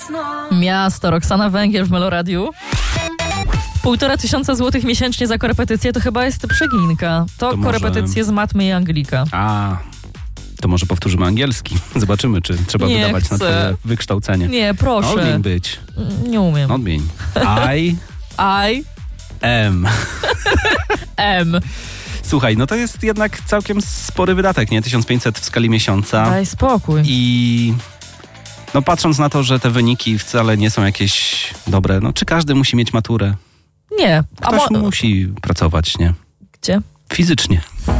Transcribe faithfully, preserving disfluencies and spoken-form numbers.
Miasto, Roxana Węgiel w Meloradiu. Półtora tysiąca złotych miesięcznie za korepetycję to chyba jest przeginka. To, to korepetycje może... z matmy i Anglika. A, to może powtórzymy angielski. Zobaczymy, czy trzeba nie wydawać chcę. na twoje wykształcenie. Nie, proszę. Odmień być. Nie umiem. Odmień. I... I... M. M. Słuchaj, no to jest jednak całkiem spory wydatek, nie? tysiąc pięćset w skali miesiąca. Daj spokój. I no patrząc na to, że te wyniki wcale nie są jakieś dobre, no czy każdy musi mieć maturę? Nie. Ktoś A mo- musi pracować, nie? Gdzie? Fizycznie.